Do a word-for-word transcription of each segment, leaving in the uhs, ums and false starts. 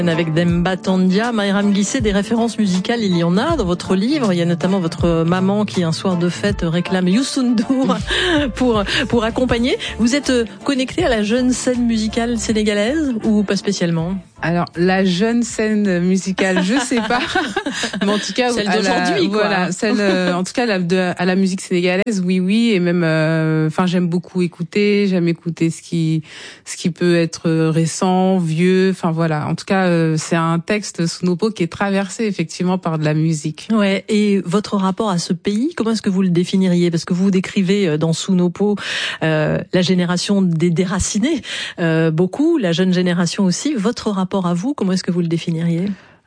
Avec Demba Tandia, Mayram Guissé, des références musicales, il y en a dans votre livre. Il y a notamment votre maman qui, un soir de fête, réclame Youssou N'Dour pour, pour accompagner. Vous êtes connecté à la jeune scène musicale sénégalaise ou pas spécialement? Alors, la jeune scène musicale, je sais pas. Mais en tout cas, celle d'aujourd'hui, quoi. Voilà, celle, euh, en tout cas, la, de, à la musique sénégalaise, oui, oui. Et même, enfin, euh, j'aime beaucoup écouter. J'aime écouter ce qui, ce qui peut être récent, vieux. Enfin, voilà. En tout cas, euh, c'est un texte Sunopo qui est traversé, effectivement, par de la musique. Ouais. Et votre rapport à ce pays, comment est-ce que vous le définiriez? Parce que vous décrivez dans Sunopo, euh, la génération des déracinés, euh, beaucoup, la jeune génération aussi. Votre rapport à vous, comment est-ce que vous le définiriez?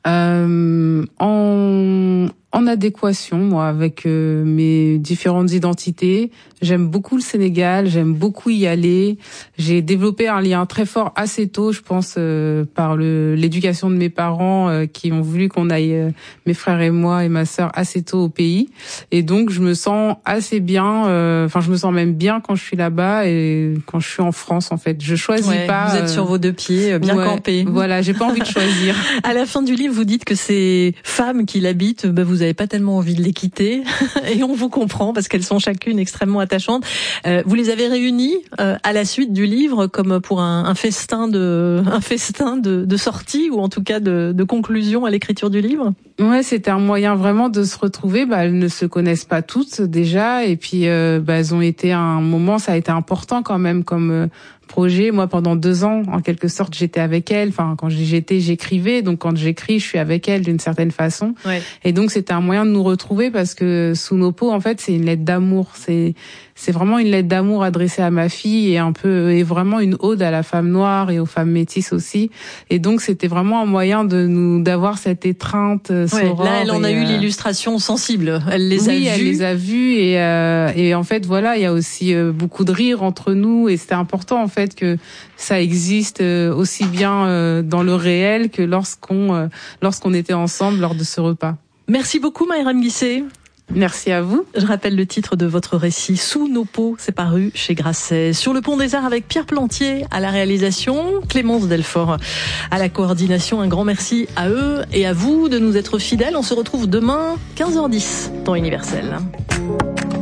euh, en, en adéquation, moi, avec euh, mes différentes identités. J'aime beaucoup le Sénégal, j'aime beaucoup y aller. J'ai développé un lien très fort assez tôt, je pense, euh, par le l'éducation de mes parents euh, qui ont voulu qu'on aille, euh, mes frères et moi et ma sœur, assez tôt au pays. Et donc, je me sens assez bien, enfin, euh, je me sens même bien quand je suis là-bas et quand je suis en France, en fait. Je choisis ouais, pas. Vous êtes sur vos deux pieds, bien ouais, campés. Voilà, j'ai pas envie de choisir. À la fin du livre, vous dites que ces femmes qui l'habitent, bah, vous avez pas tellement envie de les quitter. Et on vous comprend parce qu'elles sont chacune extrêmement attachantes. Euh, vous les avez réunies euh, à la suite du livre comme pour un, un festin de un festin de, de sortie ou en tout cas de, de conclusion à l'écriture du livre. Ouais, c'était un moyen vraiment de se retrouver. Bah, elles ne se connaissent pas toutes déjà, et puis euh, bah, elles ont été à un moment, ça a été important quand même comme euh, projet. Moi, pendant deux ans, en quelque sorte, j'étais avec elles. Enfin, quand j'étais, j'écrivais. Donc, quand j'écris, je suis avec elles d'une certaine façon. Ouais. Et donc, c'était un moyen de nous retrouver parce que Sunopo, en fait, c'est une lettre d'amour. C'est c'est vraiment une lettre d'amour adressée à ma fille et un peu et vraiment une ode à la femme noire et aux femmes métisses aussi. Et donc, c'était vraiment un moyen de nous d'avoir cette étreinte. Ouais, là, elle en a et, eu euh... l'illustration sensible. Elle les oui, a vues. Oui, elle les a vues et euh, et en fait, voilà, il y a aussi euh, beaucoup de rire entre nous et c'était important en fait que ça existe euh, aussi bien euh, dans le réel que lorsqu'on euh, lorsqu'on était ensemble lors de ce repas. Merci beaucoup, Mayram Guissé. Merci à vous. Je rappelle le titre de votre récit, Sunopo, c'est paru chez Grasset. Sur le pont des Arts avec Pierre Plantier à la réalisation, Clémence Delfort à la coordination. Un grand merci à eux et à vous de nous être fidèles. On se retrouve demain, quinze heures dix, temps universel.